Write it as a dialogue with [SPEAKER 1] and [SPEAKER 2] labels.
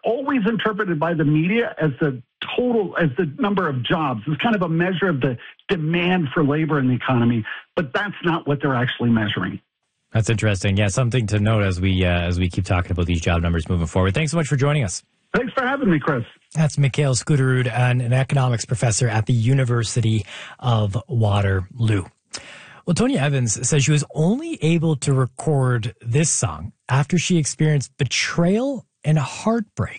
[SPEAKER 1] always interpreted by the media as the number of jobs. It's kind of a measure of the demand for labor in the economy, but that's not what they're actually measuring.
[SPEAKER 2] That's interesting. Yeah, something to note as we keep talking about these job numbers moving forward. Thanks so much for joining us.
[SPEAKER 1] Thanks for having me, Chris.
[SPEAKER 2] That's Mikhail Skuderud, an economics professor at the University of Waterloo. Well, Tonya Evans says she was only able to record this song after she experienced betrayal and heartbreak.